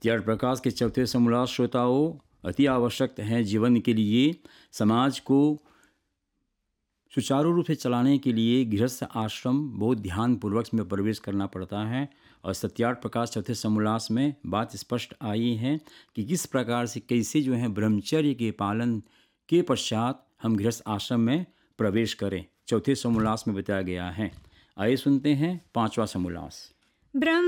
सत्यार्थ प्रकाश के चौथे समूलास श्रोताओं अति आवश्यक है जीवन के लिए। समाज को सुचारू रूप से चलाने के लिए गृहस्थ आश्रम बहुत ध्यानपूर्वक में प्रवेश करना पड़ता है। और सत्यार्थ प्रकाश चौथे समूलास में बात स्पष्ट आई है कि किस प्रकार से कैसे जो है ब्रह्मचर्य के पालन के पश्चात हम गृहस्थ आश्रम में प्रवेश करें, चौथे समूलास में बताया गया है। आइए सुनते हैं 5वां समूलास। ब्रह्म